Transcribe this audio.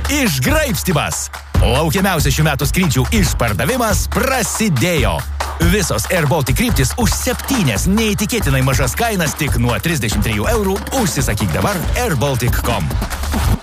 išgraibstymas. Laukiamiausias šių metų skrydžių išpardavimas prasidėjo. Visos Air Baltic kryptys už 7 neįtikėtinai mažas kainas tik nuo 33 eurų. Užsisakyk dabar airbaltic.com.